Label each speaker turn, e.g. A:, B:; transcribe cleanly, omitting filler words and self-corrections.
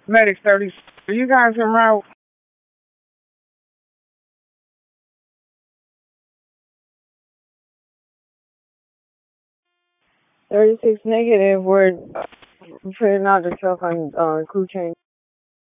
A: Medic 30. Are you guys en route? 36 negative. We're putting out the truck on crew change.